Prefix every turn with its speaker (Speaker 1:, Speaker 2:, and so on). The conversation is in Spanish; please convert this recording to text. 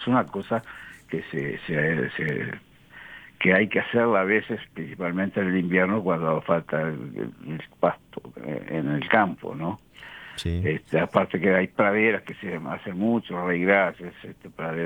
Speaker 1: una cosa que que hay que hacerla a veces, principalmente en el invierno, cuando falta el pasto en el campo, ¿no?
Speaker 2: Sí.
Speaker 1: Aparte que hay praderas que se hacen mucho, reygrases, praderas